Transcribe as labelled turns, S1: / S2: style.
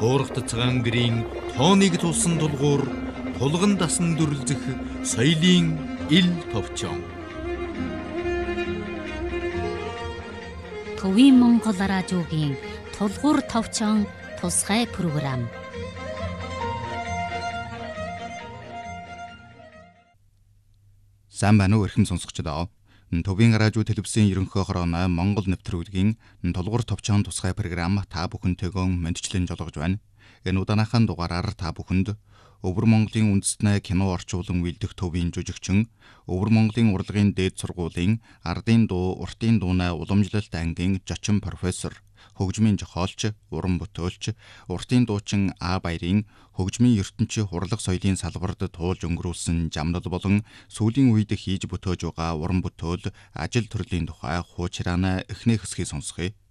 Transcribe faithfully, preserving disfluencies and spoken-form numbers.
S1: Туурах цагаан гэрийн тооныг тулсан дулгуур, тулган дасан дүрлзэх соёлын ил товчон.
S2: Төвийн Монгол радиогийн тулгуур товчон тусгай програм.
S3: Сайн байна уу эрхэм сонсогчдоо. Төвийн радио телевизийн ерөнхий хорооны Монгол нэвтрүүлгийн тулгуур товчон тусгай програм та бүхэнтэйгөө мэдчлэн жолгож байна. Энэ удааныхаа дугаараар та бүхэнд Өвөр Монголын үндэстний кино орчуулан үйлдэх төвийн жүжигчин, Өвөр Монголын урлагийн дээд сургуулийн ардын дуу, уртын дууны уламжлалт ангийн зочин профессор, хөгжмийн зохиолч, уран бүтээлч, уртын дуучин А Баярын хөгжмийн ертөнцийн хурлаг соёлын салбарт туулж өнгөрүүлсэн жамнал болон сүүлийн үед хийж бүтээж байгаа уран бүтээл, ажил төрлийн тухай хуучрааны эхний хэсгийг сонсгоё.